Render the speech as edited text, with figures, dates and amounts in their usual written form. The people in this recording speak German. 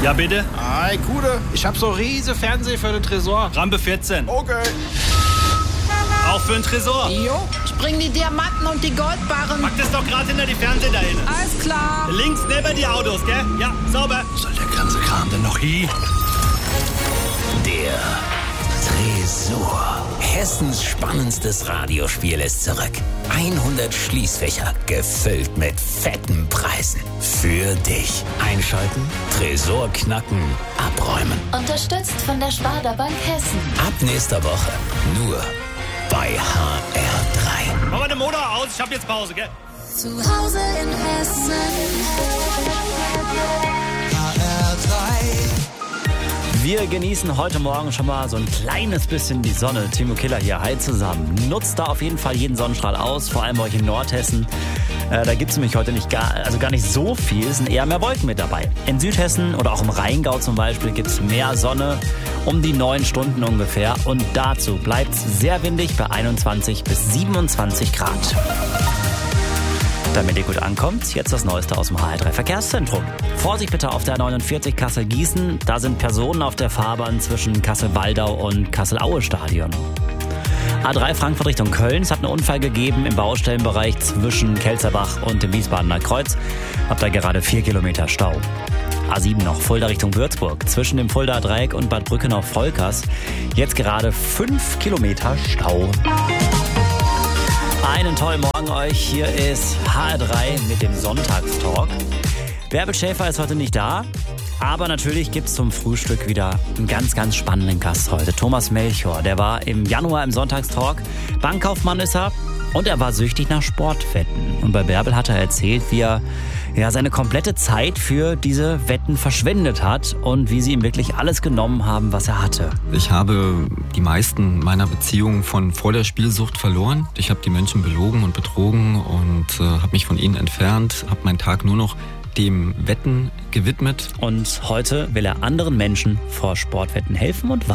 Ja, bitte? Hi, Gude. Ich hab so riese Fernseher für den Tresor. Rampe 14. Okay. Auch für den Tresor. Jo, ich bring die Diamanten und die Goldbarren. Pack das doch gerade hinter die Fernseher da hin. Alles klar. Links neben die Autos, gell? Ja, sauber. Soll der ganze Kram denn noch hier? Der Tresor. Hessens spannendstes Radiospiel ist zurück. 100 Schließfächer, gefüllt mit fetten Preisen. Für dich. Einschalten, Tresor knacken, abräumen. Unterstützt von der Sparda Bank Hessen. Ab nächster Woche nur bei HR3. Mach mal den Motor aus, ich hab jetzt Pause, gell? Zu Hause in Hessen. Wir genießen heute Morgen schon mal so ein kleines bisschen die Sonne. Timo Killer hier, hi zusammen. Nutzt da auf jeden Fall jeden Sonnenstrahl aus, vor allem bei euch in Nordhessen. Da gibt es nämlich heute gar nicht so viel, es sind eher mehr Wolken mit dabei. In Südhessen oder auch im Rheingau zum Beispiel gibt es mehr Sonne, um die 9 Stunden ungefähr. Und dazu bleibt es sehr windig bei 21 bis 27 Grad. Damit ihr gut ankommt, jetzt das Neueste aus dem HR3 Verkehrszentrum. Vorsicht bitte auf der 49 Kassel-Gießen. Da sind Personen auf der Fahrbahn zwischen Kassel-Waldau und Kassel-Aue-Stadion. A3 Frankfurt Richtung Köln. Es hat einen Unfall gegeben im Baustellenbereich zwischen Kelzerbach und dem Wiesbadener Kreuz. Habt da gerade 4 Kilometer Stau. A7 noch Fulda Richtung Würzburg. Zwischen dem Fuldaer Dreieck und Bad Brückenau-Volkers. Jetzt gerade 5 Kilometer Stau. Einen tollen Morgen euch. Hier ist HR3 mit dem Sonntagstalk. Bärbel Schäfer ist heute nicht da, aber natürlich gibt es zum Frühstück wieder einen ganz, ganz spannenden Gast heute. Thomas Melchior, der war im Januar im Sonntagstalk. Bankkaufmann ist er und er war süchtig nach Sportwetten. Und bei Bärbel hat er erzählt, wie er seine komplette Zeit für diese Wetten verschwendet hat und wie sie ihm wirklich alles genommen haben, was er hatte. Ich habe die meisten meiner Beziehungen von vor der Spielsucht verloren. Ich habe die Menschen belogen und betrogen und habe mich von ihnen entfernt, habe meinen Tag nur noch dem Wetten gewidmet. Und heute will er anderen Menschen vor Sportwetten helfen und